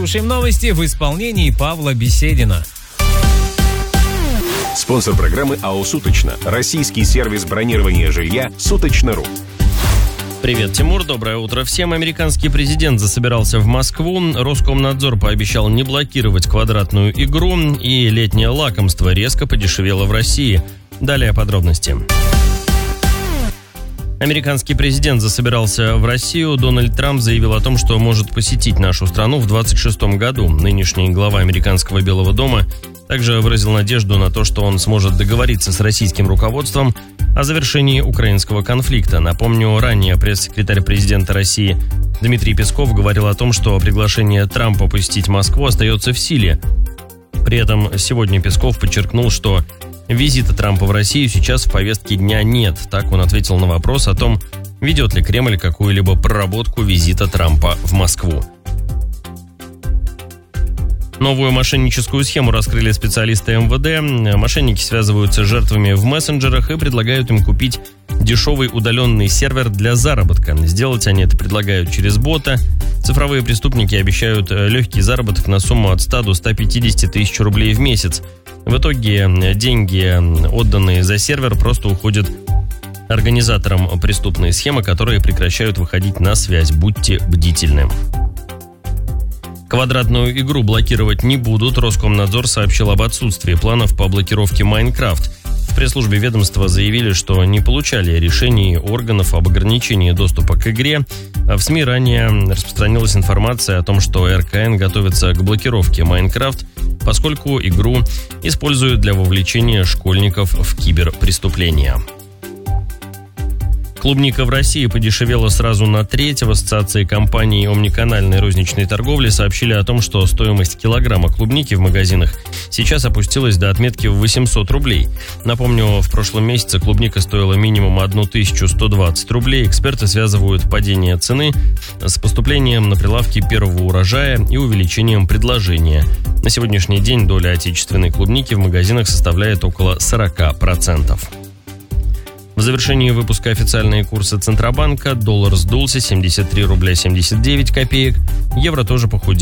слушаем новости в исполнении Павла Беседина. Спонсор программы АО «Суточно». Российский сервис бронирования жилья «Суточно.ру». Привет, Тимур, доброе утро всем. Американский президент засобирался в Москву. Роскомнадзор пообещал не блокировать квадратную игру, и летнее лакомство резко подешевело в России. Далее подробности. Американский президент засобирался в Россию. Дональд Трамп заявил о том, что может посетить нашу страну в 2026 году. Нынешний глава американского Белого дома также выразил надежду на то, что он сможет договориться с российским руководством о завершении украинского конфликта. Напомню, ранее пресс-секретарь президента России Дмитрий Песков говорил о том, что приглашение Трампа посетить Москву остается в силе. При этом сегодня Песков подчеркнул, что визита Трампа в Россию сейчас в повестке дня нет. Так он ответил на вопрос о том, ведет ли Кремль какую-либо проработку визита Трампа в Москву. Новую мошенническую схему раскрыли специалисты МВД. Мошенники связываются с жертвами в мессенджерах и предлагают им купить дешевый удаленный сервер для заработка. Сделать они это предлагают через бота. Цифровые преступники обещают легкий заработок на сумму от 100 до 150 тысяч рублей в месяц. В итоге деньги, отданные за сервер, просто уходят организаторам преступной схемы, которые прекращают выходить на связь. Будьте бдительны. Квадратную игру блокировать не будут. Роскомнадзор сообщил об отсутствии планов по блокировке Майнкрафт. В пресс-службе ведомства заявили, что не получали решений органов об ограничении доступа к игре. В СМИ ранее распространилась информация о том, что РКН готовится к блокировке Майнкрафт, поскольку игру используют для вовлечения школьников в киберпреступления. Клубника в России подешевела сразу на треть. В ассоциации компаний омниканальной розничной торговли сообщили о том, что стоимость килограмма клубники в магазинах сейчас опустилась до отметки в 800 рублей. Напомню, в прошлом месяце клубника стоила минимум 1120 рублей. Эксперты связывают падение цены с поступлением на прилавки первого урожая и увеличением предложения. На сегодняшний день доля отечественной клубники в магазинах составляет около 40%. В завершении выпуска официальные курсы Центробанка. Доллар сдулся, 73 рубля 79 копеек. Евро тоже похудел.